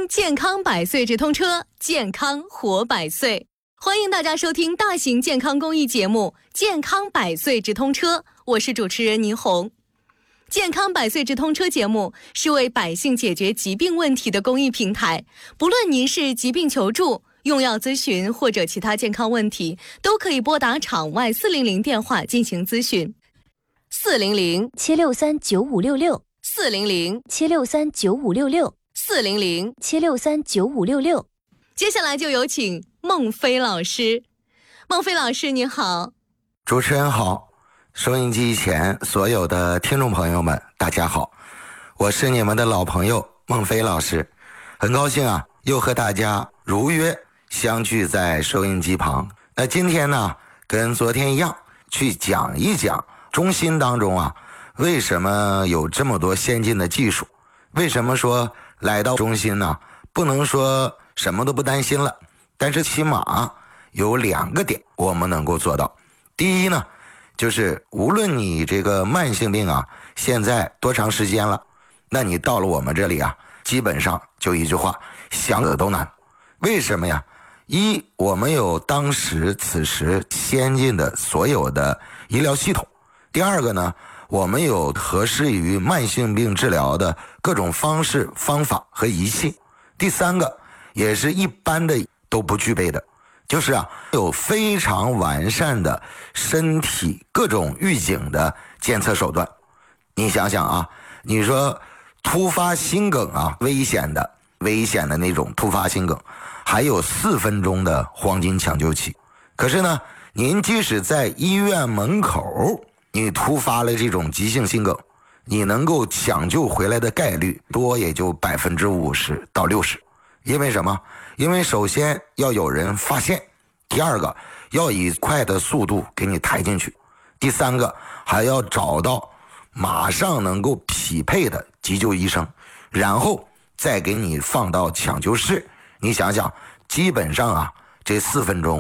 健康百岁直通车，健康活百岁。欢迎大家收听大型健康公益节目《健康百岁直通车》，我是主持人倪红。健康百岁直通车节目是为百姓解决疾病问题的公益平台，不论您是疾病求助、用药咨询或者其他健康问题，都可以拨打场外400电话进行咨询。400-763-9566，400-763-9566，400-763-9566。接下来就有请孟非老师。孟非老师你好。 主持人好，收音机前所有的听众朋友们大家好，我是你们的老朋友孟非老师，很高兴啊又和大家如约相聚在收音机旁。那今天呢跟昨天一样，去讲一讲中心当中啊为什么有这么多先进的技术，为什么说来到中心呢不能说什么都不担心了，但是起码有2个点我们能够做到。第一呢，就是无论你这个慢性病啊现在多长时间了，那你到了我们这里啊基本上就一句话，想死都难。为什么呀？一，我们有当时此时先进的所有的医疗系统。第二个呢，我们有合适于慢性病治疗的各种方式方法和仪器。第三个也是一般的都不具备的，就是有非常完善的身体各种预警的监测手段。你想想你说突发心梗危险的那种突发心梗，还有4分钟的黄金抢救期。可是呢，您即使在医院门口你突发了这种急性心梗，你能够抢救回来的概率多也就50%到60%。因为什么？因为首先要有人发现，第二个要以快的速度给你抬进去，第三个还要找到马上能够匹配的急救医生，然后再给你放到抢救室。你想想，基本上这4分钟